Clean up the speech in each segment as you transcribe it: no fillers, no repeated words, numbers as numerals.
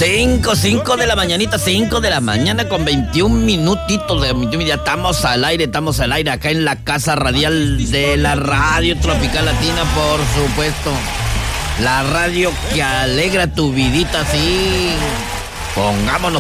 5 de la mañanita, 5 de la mañana con 21 minutitos. Ya estamos al aire acá en la casa radial de la Radio Tropical Latina, por supuesto. La radio que alegra tu vidita, sí. Pongámonos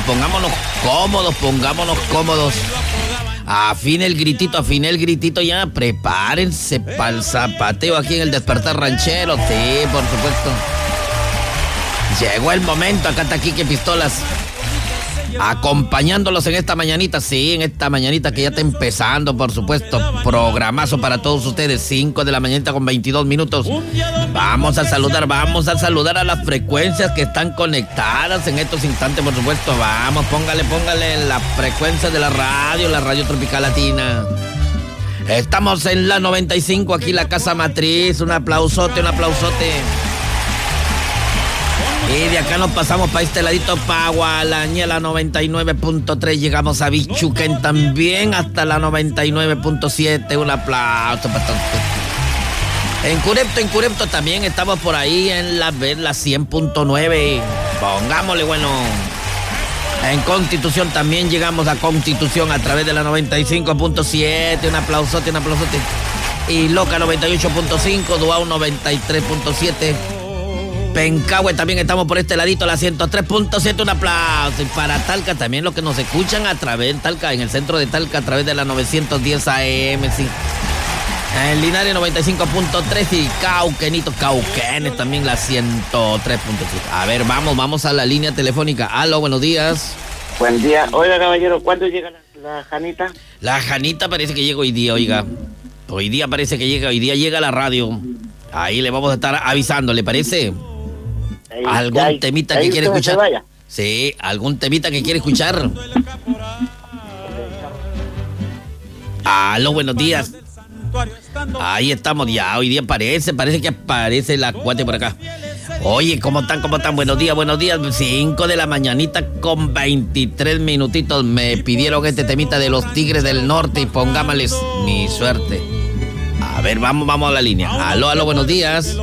cómodos. Afine el gritito ya. Prepárense para el zapateo aquí en el Despertar Ranchero. Sí, por supuesto. Llegó el momento, acá está Quique Pistolas, acompañándolos en esta mañanita, sí, en esta mañanita que ya está empezando, por supuesto. Programazo para todos ustedes, 5 de la mañanita con 22 minutos. Vamos a saludar a las frecuencias que están conectadas en estos instantes, por supuesto. Vamos, póngale la frecuencia de la Radio Tropical Latina. Estamos en la 95, aquí la casa matriz. Un aplausote. Y de acá nos pasamos para este ladito, para Gualaña, la 99.3. Llegamos a Bichuquén también, hasta la 99.7. Un aplauso para todos. En Curepto también estamos por ahí en la 100.9. Pongámosle bueno. En Constitución también llegamos a Constitución a través de la 95.7. Un aplausote. Y Loca 98.5, Duau 93.7. Pencahue también estamos por este ladito, la 103.7, un aplauso. Y para Talca también, los que nos escuchan a través de Talca, en el centro de Talca, a través de la 910 AM, sí. En Linares 95.3 y Cauquenes también la 103.7. A ver, vamos a la línea telefónica. Aló, buenos días. Buen día. Oiga, caballero, ¿cuándo llega la Janita? La Janita parece que llega hoy día, oiga. Hoy día llega a la radio. Ahí le vamos a estar avisando, ¿le parece? ¿Algún temita que quiere escuchar? Sí, ¿algún temita que quiere escuchar? Aló, buenos días. Ahí estamos ya, hoy día parece que aparece la cuate por acá. Oye, ¿cómo están? Buenos días. 5 de la mañanita con 23 minutitos. Me pidieron este temita de los Tigres del Norte y pongámosles mi suerte. A ver, vamos a la línea. Aló, buenos días.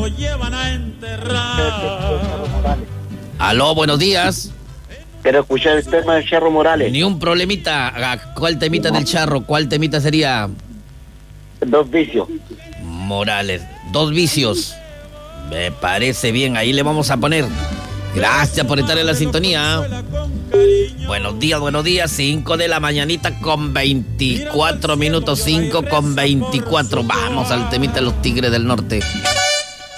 Aló, buenos días. Quiero escuchar el tema del Charro Morales. Ni un problemita. ¿Cuál temita del Charro? ¿Cuál temita sería? Dos vicios. Morales, dos vicios. Me parece bien, ahí le vamos a poner. Gracias por estar en la sintonía. Buenos días, 5 de la mañanita con 24 minutos, 5 con 24. Vamos al temita de los Tigres del Norte.